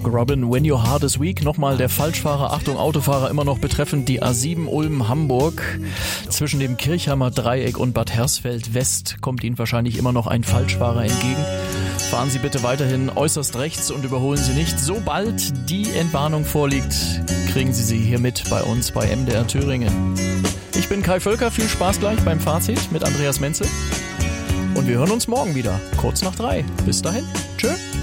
Robin, When Your Heart is Weak. Nochmal der Falschfahrer, Achtung Autofahrer, immer noch betreffend die A7 Ulm-Hamburg. Zwischen dem Kirchheimer Dreieck und Bad Hersfeld West kommt Ihnen wahrscheinlich immer noch ein Falschfahrer entgegen. Fahren Sie bitte weiterhin äußerst rechts und überholen Sie nicht. Sobald die Entwarnung vorliegt, kriegen Sie sie hier mit bei uns bei MDR Thüringen. Ich bin Kai Völker, viel Spaß gleich beim Fazit mit Andreas Menzel. Und wir hören uns morgen wieder, kurz nach 3. Bis dahin, tschö.